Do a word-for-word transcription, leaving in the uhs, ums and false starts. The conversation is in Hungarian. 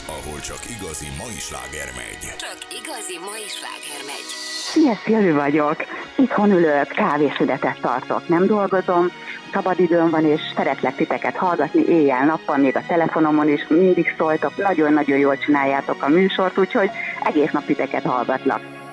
ahol csak igazi mai sláger megy. Csak igazi mai sláger megy. Szia, Szilvi vagyok. Itthon ülök, kávésületet tartok, nem dolgozom, szabadidőm van, és szeretlek titeket hallgatni éjjel-nappal, még a telefonomon is mindig szóltok, nagyon-nagyon jól csináljátok a műsort, úgyhogy egész nap titeket hallgatlak.